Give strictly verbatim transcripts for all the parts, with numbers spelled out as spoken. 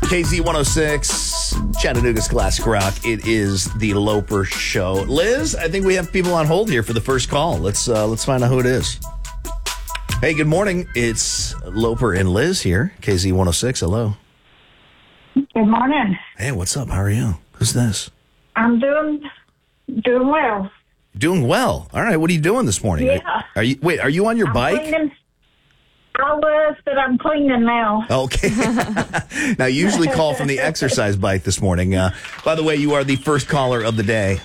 K Z one oh six, Chattanooga's Classic Rock. It is the Loper Show. Liz, I think we have people on hold here for the first call. Let's uh, let's find out who it is. Hey, good morning. It's Loper and Liz here. K Z one oh six, hello. Good morning. Hey, what's up? How are you? Who's this? I'm doing doing well. Doing well. All right, what are you doing this morning? Yeah. Are you wait, are you on your I'm bike? Cleaning. I was, but I'm cleaning now. Okay. Now, you usually call from the exercise bike this morning. Uh, by the way, you are the first caller of the day.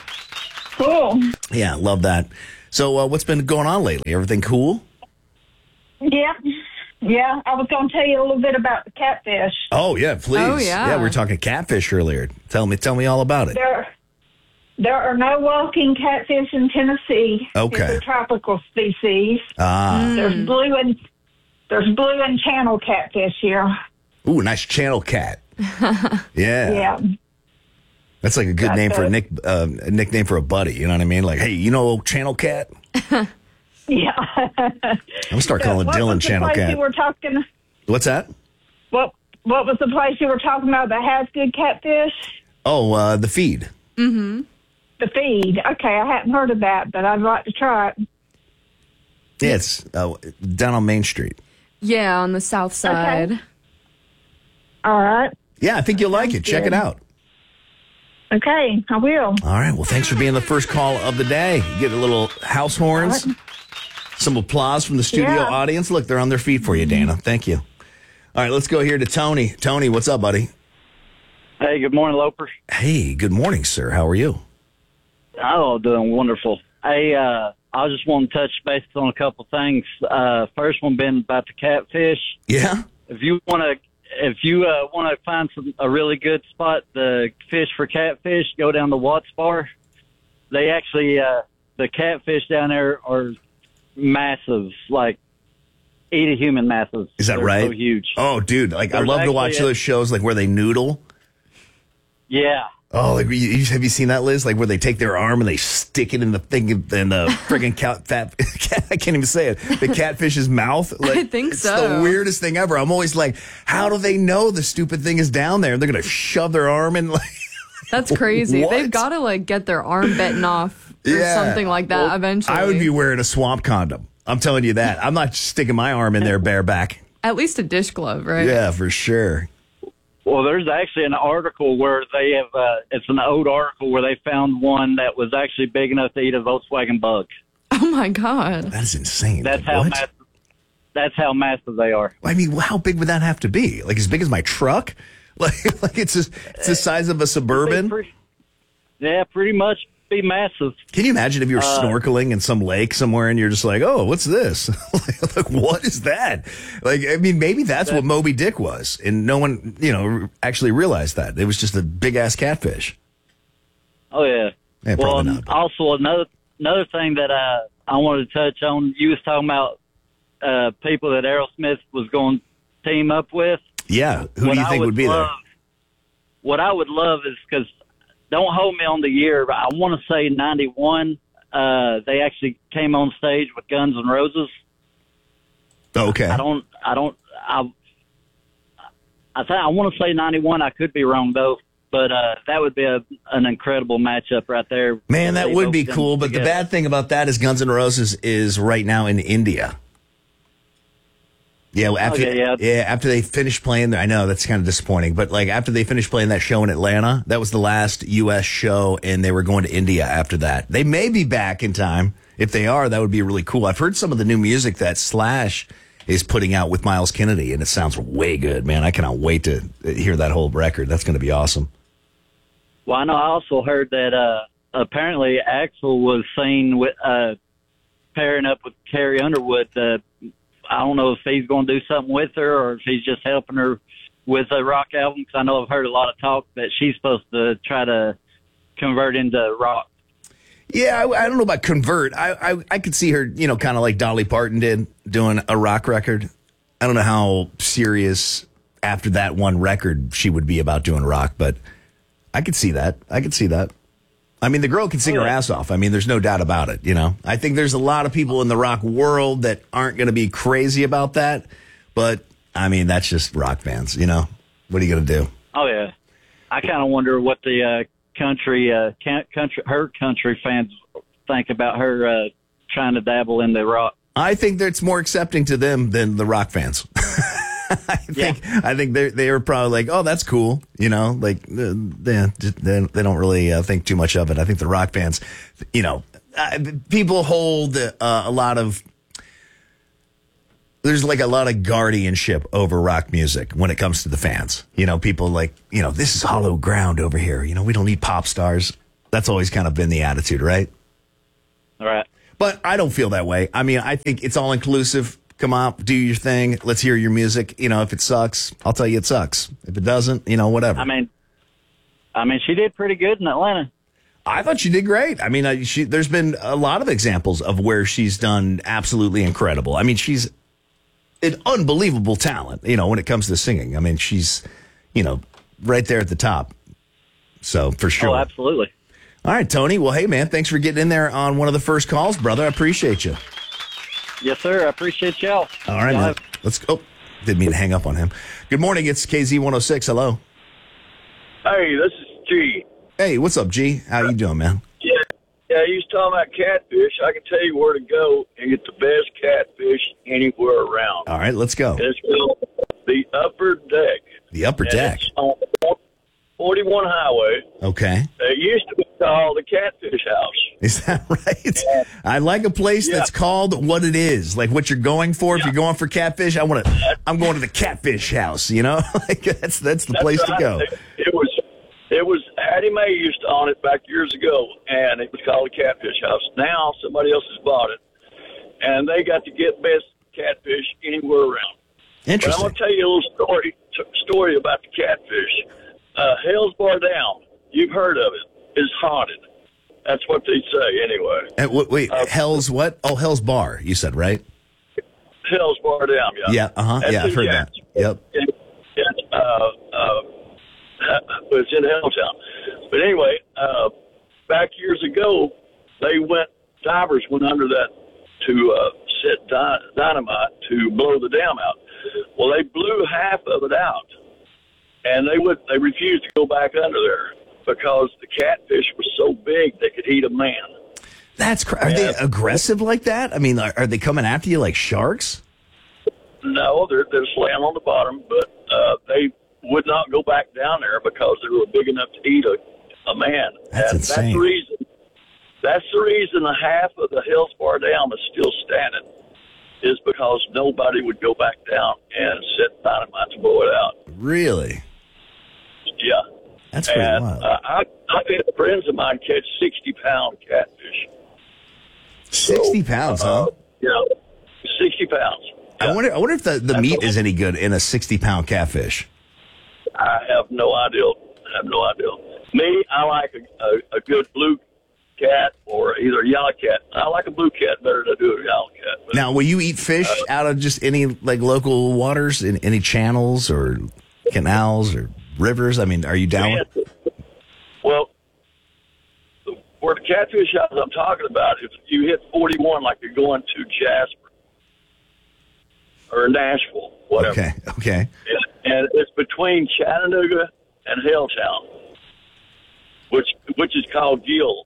Cool. Yeah, love that. So uh, what's been going on lately? Everything cool? Yeah. Yeah, I was going to tell you a little bit about the catfish. Oh, yeah, please. Oh, yeah. Yeah, we were talking catfish earlier. Tell me tell me all about it. There, there are no walking catfish in Tennessee. Okay. It's a tropical species. Ah. There's blue and there's blue and channel catfish here. Ooh, nice channel cat. Yeah. Yeah. That's like a good That's name for a, it. nick, uh, a nickname for a buddy. You know what I mean? Like, hey, you know channel cat? Yeah. I'm going to start calling What Dylan was the channel place cat. You were talking. What's that? What What was the place you were talking about that has good catfish? Oh, uh, the feed. Mm-hmm. The feed. Okay, I hadn't heard of that, but I'd like to try it. Yeah, it's uh, down on Main Street. Yeah, on the south side. Okay. All right. Yeah, I think you'll like it. Check it good. out. Okay, I will. All right. Well, thanks for being the first call of the day. You get a little house horns, some applause from the studio Yeah. audience. Look, they're on their feet for you, Dana. Thank you. All right, let's go here to Tony. Tony, what's up, buddy? Hey, good morning, Lopers. Hey, good morning, sir. How are you? Oh, doing wonderful. Hey, uh, I just want to touch base on a couple things. Uh, first one being about the catfish. Yeah? If you want to, if you uh, want to find some a really good spot to fish for catfish, go down to Watts Bar. They actually, uh, the catfish down there are massive, like eat a human massive. Is that They're right? So huge. Oh, dude, like I There's love to watch actually a- those shows like where they noodle. Yeah. Oh, like you, you- have you seen that, Liz? Like where they take their arm and they stick it in the thing in the friggin' cat, fat. I can't even say it. The catfish's mouth. Like, I think it's so. the weirdest thing ever. I'm always like, how do they know the stupid thing is down there? They're gonna shove their arm in. Like, That's crazy. What? They've got to like get their arm bitten off or Yeah. something like that Well, eventually. I would be wearing a swamp condom. I'm telling you that. I'm not sticking my arm in there bareback. At least a dish glove, right? Yeah, for sure. Well, there's actually an article where they have, uh, it's an old article where they found one that was actually big enough to eat a Volkswagen Bug. Oh my God. That is insane. That's Like, how what? massive, that's how massive they are. I mean, how big would that have to be? Like as big as my truck? Like, like it's a, it's the size of a Suburban? Pretty- yeah, pretty much be massive. Can you imagine if you were Uh, snorkeling in some lake somewhere and you're just like, oh, what's this? like, like, what is that? Like, I mean, maybe that's what Moby Dick was. And no one, you know, actually realized that. It was just a big ass catfish. Oh yeah. Yeah, well, probably not, but- also another another thing that uh, I wanted to touch on. You was talking about uh, people that Aerosmith was going to team up with. Yeah. Who What do you I think would, be love, What I would love is because don't hold me on the year, but I want to say ninety-one. Uh, they actually came on stage with Guns N' Roses. there? Okay. I don't. I don't. I. I think I want to say ninety-one. I could be wrong though, but uh, that would be a, an incredible matchup right there. Man, that They would both be done cool. But the together. bad thing about that is Guns N' Roses is right now in India. Yeah, well, after Okay, yeah. after they finished playing, I know that's kind of disappointing, but like after they finished playing that show in Atlanta, that was the last U S show, and they were going to India after that. They may be back in time. If they are, that would be really cool. I've heard some of the new music that Slash is putting out with Miles Kennedy, and it sounds way good, man. I cannot wait to hear that whole record. That's going to be awesome. Well, I know. I also heard that uh, apparently Axl was seen with uh, pairing up with Carrie Underwood. Uh, I don't know if he's going to do something with her or if he's just helping her with a rock album. Because I know I've heard a lot of talk that she's supposed to try to convert into rock. Yeah, I, I don't know about convert. I, I I could see her, you know, kind of like Dolly Parton did, doing a rock record. I don't know how serious after that one record she would be about doing rock, but I could see that. I could see that. I mean, the girl can sing Oh, her yeah. ass off. I mean, there's no doubt about it, you know. I think there's a lot of people in the rock world that aren't going to be crazy about that, but I mean, that's just rock fans, you know. What are you going to do? Oh yeah, I kind of wonder what the uh, country, uh, can- country, her country fans think about her uh, trying to dabble in the rock. I think that it's more accepting to them than the rock fans. I think Yeah. I think they they were probably like, oh, that's cool, you know, like uh, they they, they don't really uh, think too much of it. I think the rock fans, you know, uh, people hold uh, a lot of. There's like a lot of guardianship over rock music when it comes to the fans. You know, people like, you know, this is hollow ground over here. You know, we don't need pop stars. That's always kind of been the attitude, right? All right. But I don't feel that way. I mean, I think it's all inclusive. Come up, do your thing. Let's hear your music. You know, if it sucks, I'll tell you it sucks. If it doesn't, you know, whatever. I mean, I mean, she did pretty good in Atlanta. I thought she did great. I mean, uh, she, there's been a lot of examples of where she's done absolutely incredible. I mean, she's an unbelievable talent, you know, when it comes to singing. I mean, she's, you know, right there at the top. So, for sure. Oh, absolutely. All right, Tony. Well, hey, man, thanks for getting in there on one of the first calls, brother. I appreciate you. Yes, sir. I appreciate y'all. All right, Y'all man. have- Let's go. Oh, didn't mean to hang up on him. Good morning. It's K Z one oh six. Hello. Hey, this is G. Hey, what's up, G? How you doing, man? Yeah, yeah. You was talking about catfish. I can tell you where to go and get the best catfish anywhere around. All right, let's go. And it's called the Upper Deck. The upper And deck. it's on forty-one Highway. Okay. It used to be called the Catfish House. Is that right? I like a place Yeah. that's called what it is, like what you're going for. If you're going for catfish, I want to. I'm going to the Catfish House. You know, like that's that's the That's place to right. go. It, it was. It was Hattie Mae used to own it back years ago, and it was called the Catfish House. Now somebody else has bought it, and they got to get best catfish anywhere around. But I'm Interesting. going to tell you a little story t- story about the catfish. Uh, Hell's Bar Down, you've heard of it, is haunted. That's what they say anyway. And wait, wait Uh, Hell's what? Oh, Hell's Bar. You said right? Hell's Bar Down, yeah. Yeah. Uh huh. That's Yeah, I've in heard that. Jackson. Yep. It, it's, uh, uh, it's in Helltown. But anyway, uh, back years ago, they went, divers went under that to uh, set dy- dynamite to blow the dam out. Well, they blew half of it out, and they would they refused to go back under there because the catfish was so big they could eat a man. That's cra- are they Yeah. aggressive like that? I mean, are, are they coming after you like sharks? No, they're they're just laying on the bottom, but uh, they would not go back down there because they were big enough to eat a, a man. That's and insane. That's the reason. That's the reason the half of the Hell's Bar Dam is still standing, is because nobody would go back down and set dynamite to blow it out. Really? Yeah. That's pretty And wild. uh, I, I've had friends of mine catch sixty pound catfish. Sixty pounds, huh? Uh, yeah, sixty pounds. I wonder. I wonder if the, the That's meat what- is any good in a sixty pound catfish. I have no idea. I have no idea. Me, I like a, a, a good blue cat or either a yellow cat. I like a blue cat better than I do a yellow cat. But Now, will you eat fish out of just any like local waters, in any channels or canals or rivers? I mean, are you down? with- well, where the catfish house I'm talking about, if you hit forty-one, like you're going to Jasper or Nashville, whatever. Okay. Okay. And, and it's between Chattanooga and Helltown, which which is called Gill.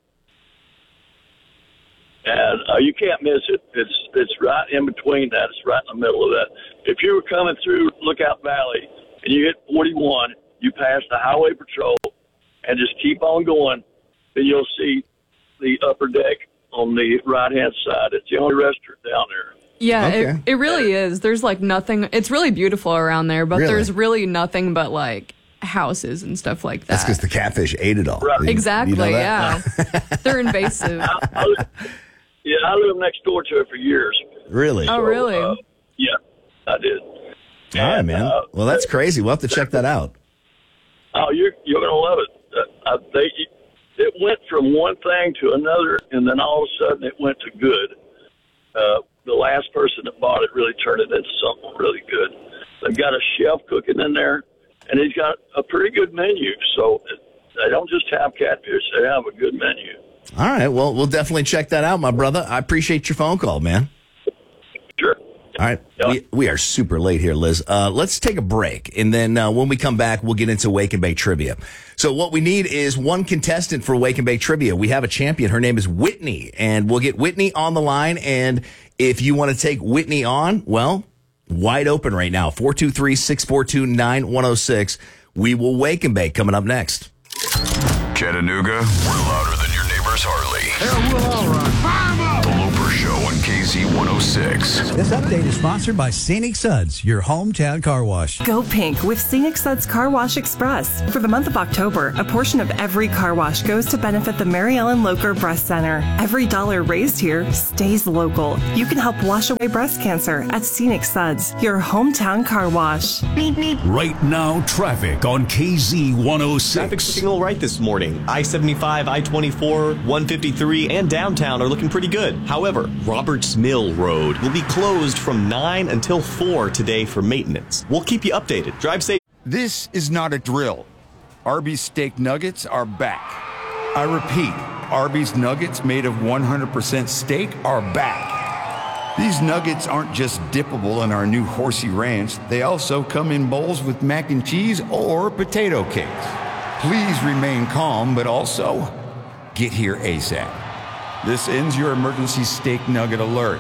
And uh, you can't miss it. It's it's right in between that. It's right in the middle of that. If you were coming through Lookout Valley and you hit forty-one, you pass the highway patrol and just keep on going, then you'll see the upper deck on the right-hand side. It's the only restaurant down there. Yeah, Okay. it, it really is. There's like nothing. It's really beautiful around there, but Really? there's really nothing but like houses and stuff like that. That's because the catfish ate it all. Right. You- you exactly. know that? Yeah, they're invasive. I li- yeah, I lived next door to it for years. Really? Oh, really? Uh, yeah, I did. All right, And, man. uh, Well, that's crazy. We'll have to check that out. Oh, you're you're gonna love it. Uh, uh, they it went from one thing to another, and then all of a sudden it went to good. Uh, the last person that bought it really turned it into something really good. They've got a chef cooking in there, and he's got a pretty good menu. So they don't just have catfish; they have a good menu. All right. Well, we'll definitely check that out, my brother. I appreciate your phone call, man. Sure. All right. Yep. We, we are super late here, Liz. Uh, let's take a break. And then uh, when we come back, we'll get into Wake and Bake Trivia. So what we need is one contestant for Wake and Bake Trivia. We have a champion. Her name is Whitney. And we'll get Whitney on the line. And if you want to take Whitney on, well, wide open right now. four two three, six four two, nine one oh six. We will Wake and Bake coming up next. Chattanooga, we're louder than your neighbor's Harley. Yeah, we'll all run. Fire 'em up! The Loper Show on K Z one oh six. This update is sponsored by Scenic Suds, your hometown car wash. Go pink with Scenic Suds Car Wash Express. For the month of October, a portion of every car wash goes to benefit the Mary Ellen Locher Breast Center. Every dollar raised here stays local. You can help wash away breast cancer at Scenic Suds, your hometown car wash. Beep, beep. Right now, traffic on K Z one oh six. Traffic's looking all right this morning. I seventy-five, I twenty-four, one fifty-three, and downtown are looking pretty good. However, Roberts Mill Road will be closed from nine until four today for maintenance. We'll keep you updated. Drive safe. This is not a drill. Arby's steak nuggets are back. I repeat, Arby's nuggets made of one hundred percent steak are back. These nuggets aren't just dippable in our new Horsey Ranch. They also come in bowls with mac and cheese or potato cakes. Please remain calm, but also get here ASAP. This ends your emergency steak nugget alert.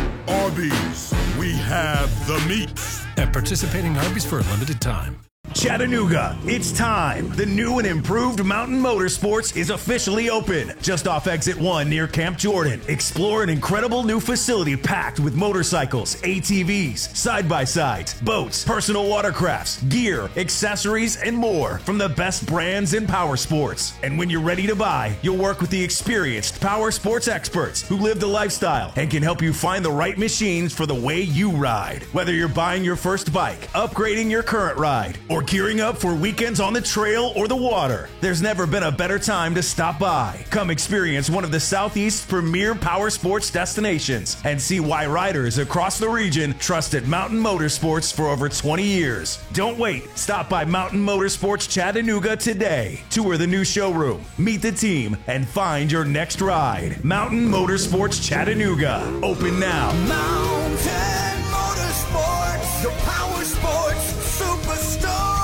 Arby's, we have the meats. At participating Arby's for a limited time. Chattanooga, it's time. The new and improved Mountain Motorsports is officially open. Just off exit one near Camp Jordan. Explore an incredible new facility packed with motorcycles, A T Vs, side-by-sides, boats, personal watercrafts, gear, accessories, and more from the best brands in power sports. And when you're ready to buy, you'll work with the experienced power sports experts who live the lifestyle and can help you find the right machines for the way you ride. Whether you're buying your first bike, upgrading your current ride, or gearing up for weekends on the trail or the water, there's never been a better time to stop by. Come experience one of the Southeast's premier power sports destinations and see why riders across the region trusted Mountain Motorsports for over twenty years. Don't wait. Stop by Mountain Motorsports Chattanooga today. Tour the new showroom, meet the team, and find your next ride. Mountain Motorsports Chattanooga. Open now. Mountain Motorsports, the power sports superstar.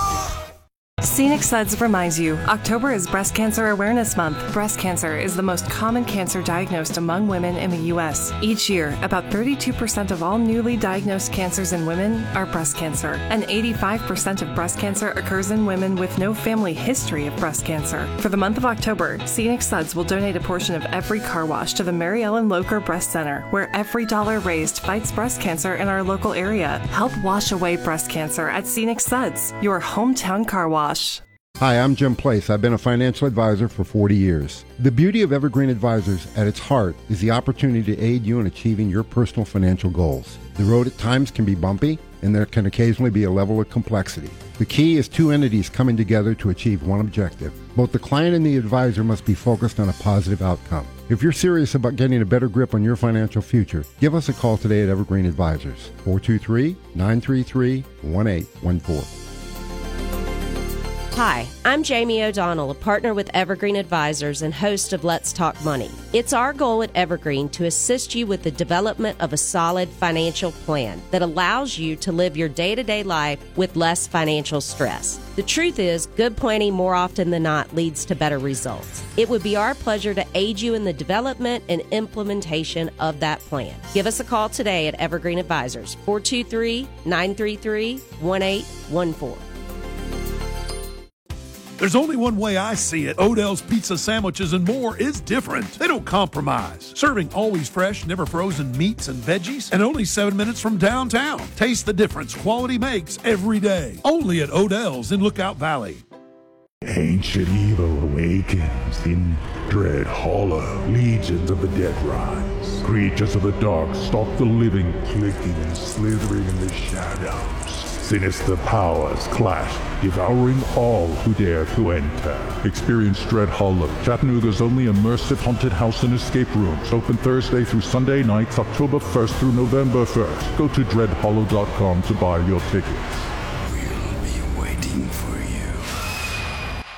Scenic Suds reminds you, October is Breast Cancer Awareness Month. Breast cancer is the most common cancer diagnosed among women in the U S. Each year, about thirty-two percent of all newly diagnosed cancers in women are breast cancer, and eighty-five percent of breast cancer occurs in women with no family history of breast cancer. For the month of October, Scenic Suds will donate a portion of every car wash to the Mary Ellen Locher Breast Center, where every dollar raised fights breast cancer in our local area. Help wash away breast cancer at Scenic Suds, your hometown car wash. Hi, I'm Jim Place. I've been a financial advisor for forty years. The beauty of Evergreen Advisors at its heart is the opportunity to aid you in achieving your personal financial goals. The road at times can be bumpy, and there can occasionally be a level of complexity. The key is two entities coming together to achieve one objective. Both the client and the advisor must be focused on a positive outcome. If you're serious about getting a better grip on your financial future, give us a call today at Evergreen Advisors, four two three, nine three three, one eight one four. Hi, I'm Jamie O'Donnell, a partner with Evergreen Advisors and host of Let's Talk Money. It's our goal at Evergreen to assist you with the development of a solid financial plan that allows you to live your day-to-day life with less financial stress. The truth is, good planning more often than not leads to better results. It would be our pleasure to aid you in the development and implementation of that plan. Give us a call today at Evergreen Advisors, four two three, nine three three, one eight one four. There's only one way I see it. Odell's Pizza Sandwiches and More is different. They don't compromise. Serving always fresh, never frozen meats and veggies, and only seven minutes from downtown. Taste the difference quality makes every day. Only at Odell's in Lookout Valley. Ancient evil awakens in Dread Hollow. Legions of the dead rise. Creatures of the dark stalk the living, clicking and slithering in the shadows. Sinister powers clash, devouring all who dare to enter. Experience Dread Hollow, Chattanooga's only immersive haunted house and escape rooms. Open Thursday through Sunday nights, October first through November first. Go to dread hollow dot com to buy your tickets. We'll be waiting for you.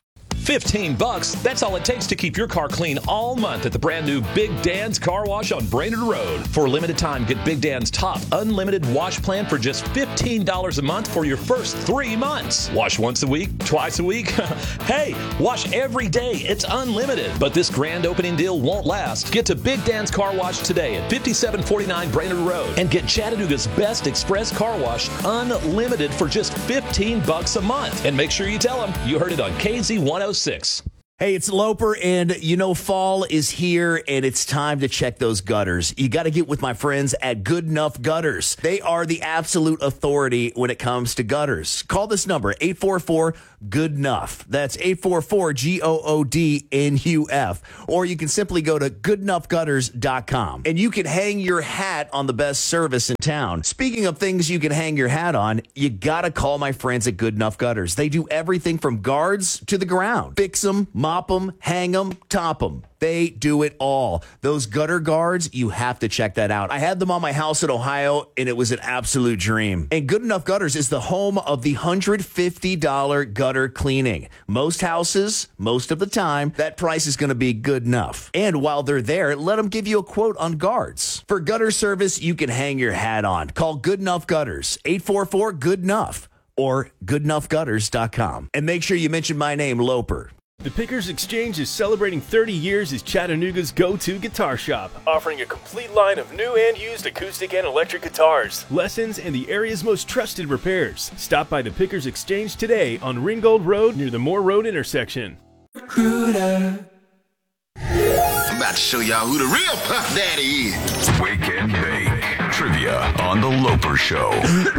fifteen bucks, that's all it takes to keep your car clean all month at the brand new Big Dan's Car Wash on Brainerd Road. For a limited time, get Big Dan's top unlimited wash plan for just fifteen dollars a month for your first three months. Wash once a week, twice a week. Hey, wash every day. It's unlimited. But this grand opening deal won't last. Get to Big Dan's Car Wash today at fifty-seven forty-nine Brainerd Road and get Chattanooga's best express car wash unlimited for just fifteen bucks a month. And make sure you tell them you heard it on K Z one oh six. Hey, it's Loper, and you know fall is here, and it's time to check those gutters. You got to get with my friends at Good Enough Gutters. They are the absolute authority when it comes to gutters. Call this number, eight four four, good enough. That's eight four four, G O O D N U F. Or you can simply go to good enough gutters dot com, and you can hang your hat on the best service in town. Speaking of things you can hang your hat on, you got to call my friends at Good Enough Gutters. They do everything from guards to the ground. Fix them, mop them, hang them, top them. They do it all. Those gutter guards, you have to check that out. I had them on my house in Ohio, and it was an absolute dream. And Good Enough Gutters is the home of the one hundred fifty dollars gutter cleaning. Most houses, most of the time, that price is going to be good enough. And while they're there, let them give you a quote on guards. For gutter service, you can hang your hat on. Call Good Enough Gutters, eight four four, good enough, or good enough gutters dot com. And make sure you mention my name, Loper. The Pickers Exchange is celebrating thirty years as Chattanooga's go-to guitar shop, offering a complete line of new and used acoustic and electric guitars, lessons, and the area's most trusted repairs. Stop by the Pickers Exchange today on Ringgold Road near the Moore Road intersection. I'm about to show y'all who the real Puff Daddy is. Wake and Bake Trivia on The Loper Show.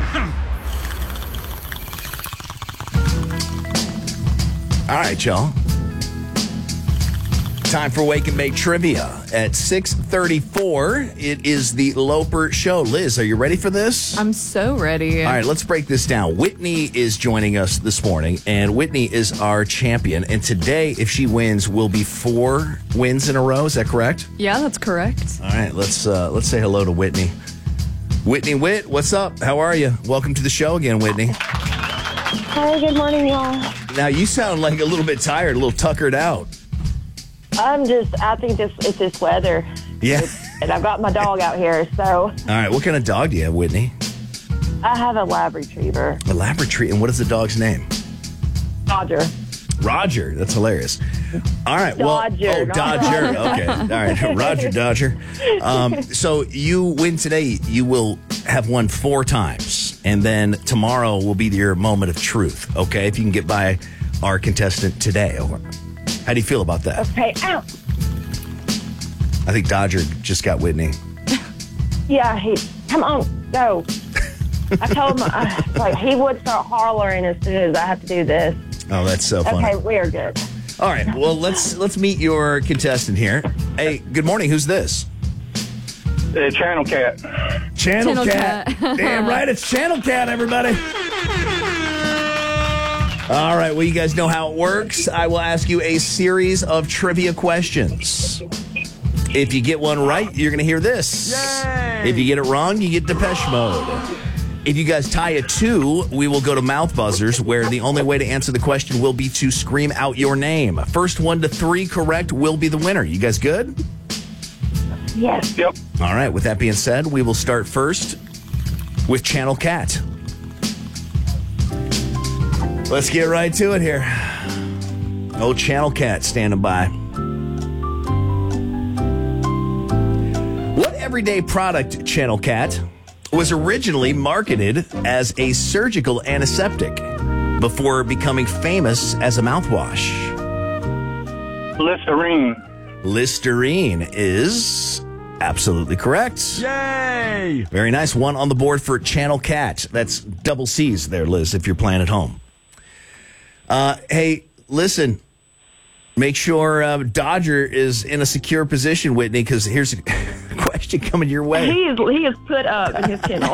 All right, y'all. Time for Wake and Bake Trivia at six thirty-four. It is the Loper Show. Liz, are you ready for this? I'm so ready. All right, let's break this down. Whitney is joining us this morning, and Whitney is our champion. And today, if she wins, will be four wins in a row. Is that correct? Yeah, that's correct. All right, let's uh, let's say hello to Whitney. Whitney Witt, what's up? How are you? Welcome to the show again, Whitney. Hi, good morning, y'all. Now, you sound like a little bit tired, a little tuckered out. I'm just, I think this it's this weather. Yeah. And I've got my dog out here, so. All right, what kind of dog do you have, Whitney? I have a lab retriever. A lab retriever. And what is the dog's name? Roger. Roger. That's hilarious. All right. Dodger. Well, oh, Dodger. Okay. All right. Roger Dodger. Um, so you win today. You will have won four times. And then tomorrow will be your moment of truth. Okay. If you can get by our contestant today. How do you feel about that? Okay. Ow. I think Dodger just got Whitney. Yeah. He. Come on. Go. I told him uh, like he would start hollering as soon as I have to do this. Oh, that's so funny. Okay, we are good. All right, well, let's let's meet your contestant here. Hey, good morning. Who's this? Uh, Channel Cat. Channel, Channel Cat. Cat. Damn right, it's Channel Cat, everybody. All right, well, you guys know how it works. I will ask you a series of trivia questions. If you get one right, you're going to hear this. Yay! If you get it wrong, you get Depeche Mode. If you guys tie at two, we will go to mouth buzzers, where the only way to answer the question will be to scream out your name. First one to three correct will be the winner. You guys good? Yes. Yep. All right. With that being said, we will start first with Channel Cat. Let's get right to it here. Old Channel Cat standing by. What everyday product, Channel Cat, was originally marketed as a surgical antiseptic before becoming famous as a mouthwash? Listerine. Listerine is absolutely correct. Yay! Very nice. One on the board for Channel Cat. That's double C's there, Liz, if you're playing at home. Uh, hey, listen. Make sure uh, Dodger is in a secure position, Whitney, because here's a question coming your way. He is, he is put up in his kennel.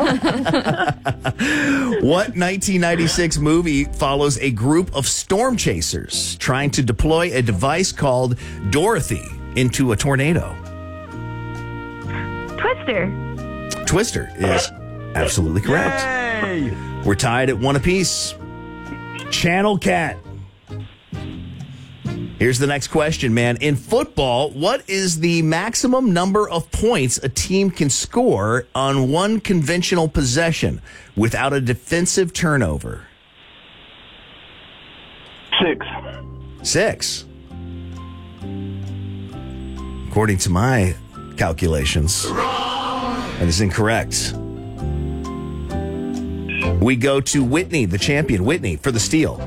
What nineteen ninety-six movie follows a group of storm chasers trying to deploy a device called Dorothy into a tornado? Twister. Twister is absolutely correct. Yay! We're tied at one apiece. Channel Cat. Here's the next question, man. In football, what is the maximum number of points a team can score on one conventional possession without a defensive turnover? Six. Six. According to my calculations, that is incorrect. We go to Whitney, the champion. Whitney, for the steal.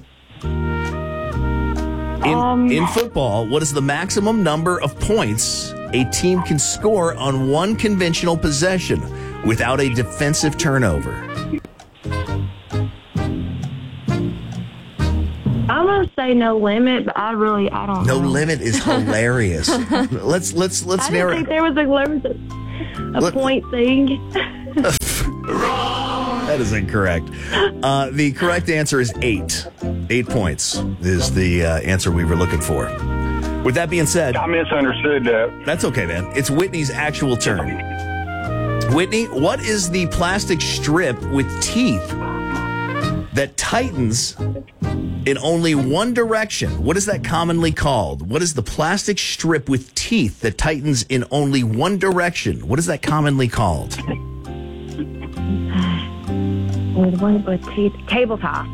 In, Um. in football, what is the maximum number of points a team can score on one conventional possession without a defensive turnover? I'm gonna say no limit, but I really I don't No know. limit is hilarious. let's let's let's I narrow. didn't think there was a, there was a, a Let- point thing. That is incorrect. Uh, the correct answer is eight. Eight points is the uh, answer we were looking for. With that being said, I misunderstood that. That's okay, man. It's Whitney's actual turn. Whitney, what is the plastic strip with teeth that tightens in only one direction? What is that commonly called? What is the plastic strip with teeth that tightens in only one direction? What is that commonly called? With one with teeth, cable tie.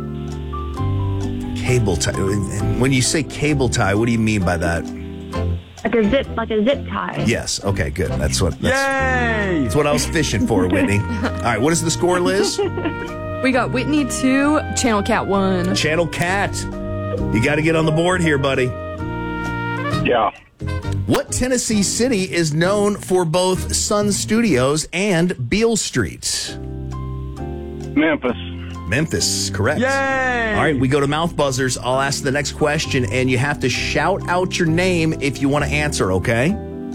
Cable tie. And when you say cable tie, what do you mean by that? Like a zip, like a zip tie. Yes. Okay, good. That's what. That's, Yay! That's what I was fishing for, Whitney. All right. What is the score, Liz? We got Whitney two, Channel Cat one. Channel Cat. You got to get on the board here, buddy. Yeah. What Tennessee city is known for both Sun Studios and Beale Street? Memphis. Memphis, correct. Yay! All right, we go to mouth buzzers. I'll ask the next question, and you have to shout out your name if you want to answer, okay?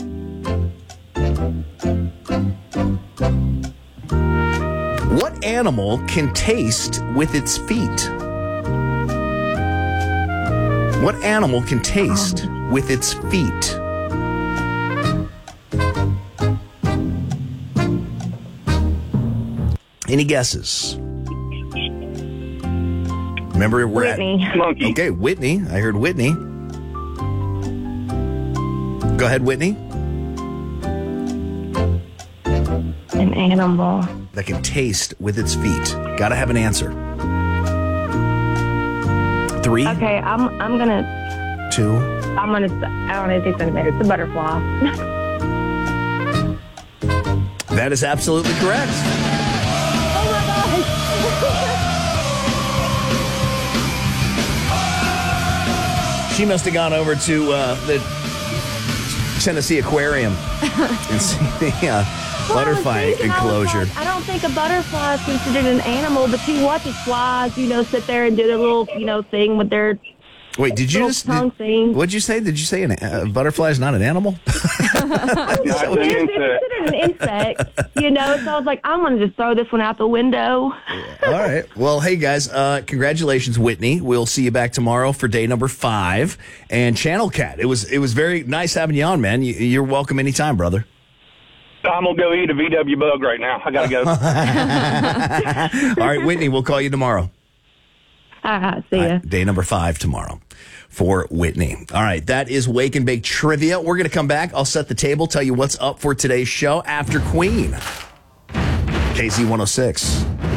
What animal can taste with its feet? What animal can taste with its feet? Any guesses? Remember, we're Whitney. at Monkey. Okay, Whitney. I heard Whitney. Go ahead, Whitney. An animal. That can taste with its feet. Gotta have an answer. Three. Okay, I'm I'm gonna Two. I'm gonna I don't know if it's a it's a butterfly. That is absolutely correct. She must have gone over to uh, the Tennessee Aquarium and seen the uh, Well, I was butterfly thinking, I was enclosure. like, I don't think a butterfly is considered an animal, but you watch the flies, you know, sit there and do their little, you know, thing with their Wait, did you little just? tongue Did, thing. what'd you say? Did you say an, a butterfly is not an animal? It's considered an insect, you know. So I was like, I'm gonna just throw this one out the window. All right. Well, hey guys, uh, congratulations, Whitney. We'll see you back tomorrow for day number five. And Channel Cat, it was it was very nice having you on, man. You, you're welcome anytime, brother. I'm gonna go eat a V W bug right now. I gotta go. All right, Whitney, we'll call you tomorrow. All right, see ya. All right, day number five tomorrow for Whitney. All right, that is Wake and Bake Trivia. We're going to come back. I'll set the table, tell you what's up for today's show after Queen. K Z one oh six.